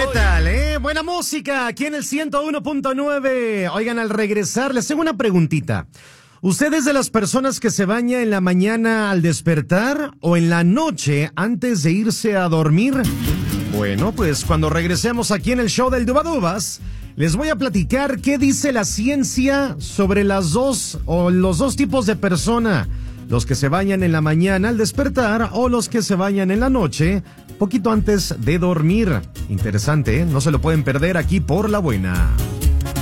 ¿Qué tal, Buena música aquí en el 101.9. Oigan, al regresar les tengo una preguntita. ¿Usted es de las personas que se baña en la mañana al despertar o en la noche antes de irse a dormir? Bueno, pues cuando regresemos aquí en el show del Dubadubas, les voy a platicar qué dice la ciencia sobre los dos tipos de persona. Los que se bañan en la mañana al despertar o los que se bañan en la noche poquito antes de dormir. Interesante, No se lo pueden perder aquí por La Buena.